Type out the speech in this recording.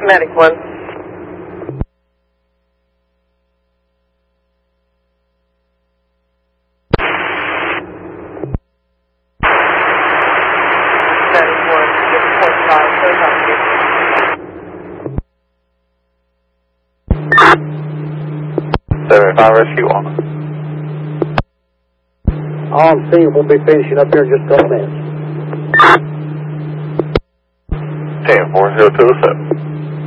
Medic 1. Medic 1, 6.5, close out here. 75 rescue 1. On scene, we'll be finishing up here in just a couple minutes. 10-4027.